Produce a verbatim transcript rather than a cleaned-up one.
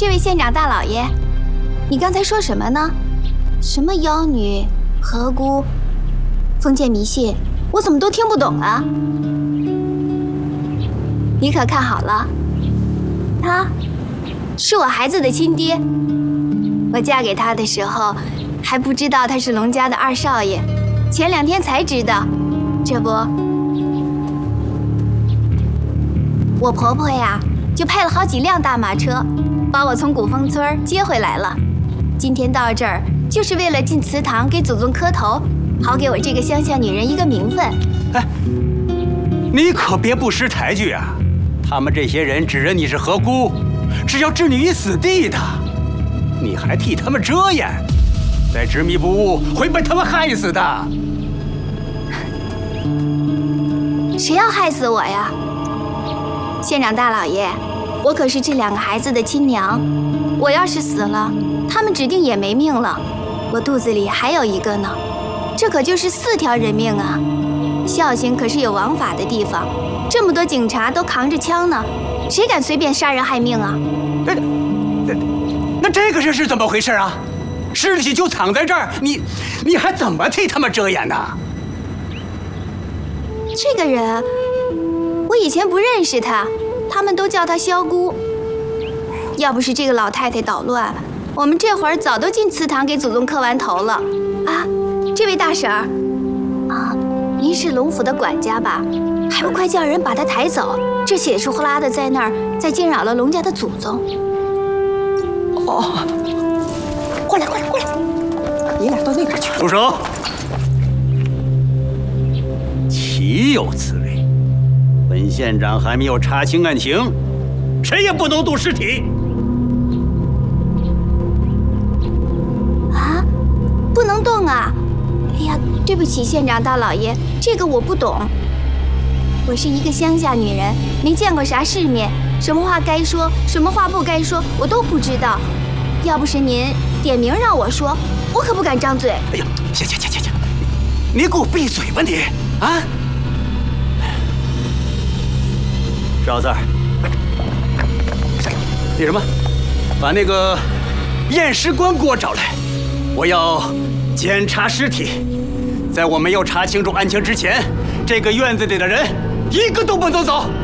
这位县长大老爷，你刚才说什么呢？什么妖女、河姑、封建迷信，我怎么都听不懂啊？你可看好了，他是我孩子的亲爹。我嫁给他的时候，还不知道他是龙家的二少爷，前两天才知道。这不，我婆婆呀，就派了好几辆大马车，把我从古风村接回来了。今天到这儿，就是为了进祠堂给祖宗磕头，好给我这个乡下女人一个名分。 哎，你可别不识抬举啊！他们这些人指认你是河姑，是要置你于死地的，你还替他们遮掩，再执迷不悟，会被他们害死的。 谁要害死我呀？县长大老爷，我可是这两个孩子的亲娘，我要是死了，他们指定也没命了。我肚子里还有一个呢，这可就是四条人命啊！孝兴可是有王法的地方，这么多警察都扛着枪呢，谁敢随便杀人害命啊？ 那那那这个事是怎么回事啊？尸体就藏在这儿，你你还怎么替他们遮掩呢？ 这个人，我以前不认识他，他们都叫他萧姑。要不是这个老太太捣乱，我们这会儿早都进祠堂给祖宗磕完头了。啊，这位大婶儿，啊，您是龙府的管家吧？还不快叫人把他抬走！这血稀呼啦的在那儿，再惊扰了龙家的祖宗。 哦，过来，过来，过来，你俩到那边去。 住手！岂有此理！本县长还没有查清案情，谁也不能动尸体。 啊，不能动啊！哎呀，对不起，县长大老爷，这个我不懂。我是一个乡下女人，没见过啥世面，什么话该说，什么话不该说，我都不知道。要不是您点名让我说，我可不敢张嘴。 哎呀，行行行行行，你给我闭嘴吧你！啊！赵四儿，那什么，把那个验尸官给我找来，我要检查尸体。在我没有查清楚案情之前，这个院子里的人一个都不能走。